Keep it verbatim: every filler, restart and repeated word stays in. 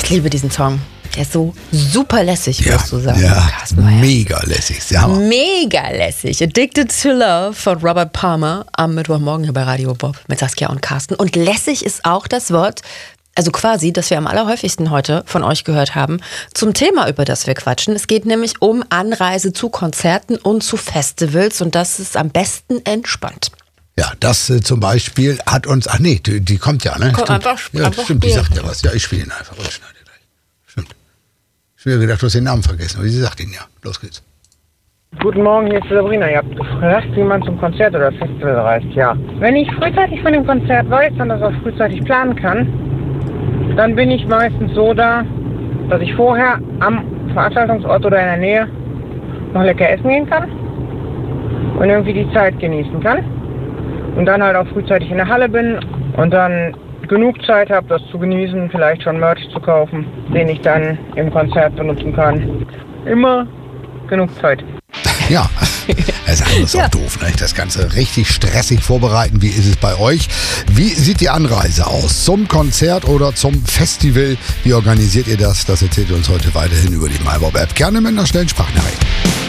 Ich liebe diesen Song. Der ist so super lässig, würdest ja, du sagen. Ja, mega lässig. Ja, mega lässig. Addicted to Love von Robert Palmer am Mittwochmorgen hier bei Radio Bob mit Saskia und Carsten. Und lässig ist auch das Wort, also quasi, das wir am allerhäufigsten heute von euch gehört haben, zum Thema, über das wir quatschen. Es geht nämlich um Anreise zu Konzerten und zu Festivals und das ist am besten entspannt. Ja, das äh, zum Beispiel hat uns, ach nee, die, die kommt ja, ne? Kommt Stimmt. einfach, ja, einfach stimmt, die spielen. sagt ja was. Ja, ich spiele ihn einfach. Ich schneide gleich. Stimmt. Ich habe gedacht, du hast den Namen vergessen, aber sie sagt ihn ja. Los geht's. Guten Morgen, hier ist Sabrina. Ihr habt gefragt, wie man zum Konzert oder Festival reist. Ja. Wenn ich frühzeitig von dem Konzert weiß und das auch frühzeitig planen kann, dann bin ich meistens so da, dass ich vorher am Veranstaltungsort oder in der Nähe noch lecker essen gehen kann und irgendwie die Zeit genießen kann. Und dann halt auch frühzeitig in der Halle bin und dann genug Zeit habe, das zu genießen, vielleicht schon Merch zu kaufen, den ich dann im Konzert benutzen kann. Immer genug Zeit. Ja, das ist Ja. auch doof, ne? Das Ganze richtig stressig vorbereiten. Wie ist es bei euch? Wie sieht die Anreise aus? Zum Konzert oder zum Festival? Wie organisiert ihr das? Das erzählt ihr uns heute weiterhin über die MyBob-App. Gerne mit einer schnellen Sprachnachricht.